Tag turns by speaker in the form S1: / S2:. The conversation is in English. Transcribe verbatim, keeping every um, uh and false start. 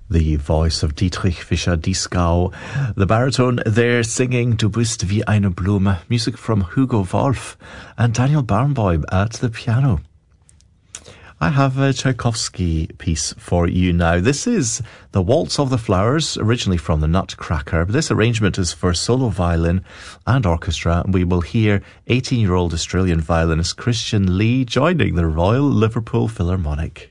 S1: The voice of Dietrich Fischer-Dieskau. The baritone there singing Du bist wie eine Blume. Music from Hugo Wolf and Daniel Barenboim at the piano. I have a Tchaikovsky piece for you now. This is The Waltz of the Flowers, originally from the Nutcracker. But this arrangement is for solo violin and orchestra. We will hear eighteen-year-old Australian violinist Christian Lee joining the Royal Liverpool Philharmonic.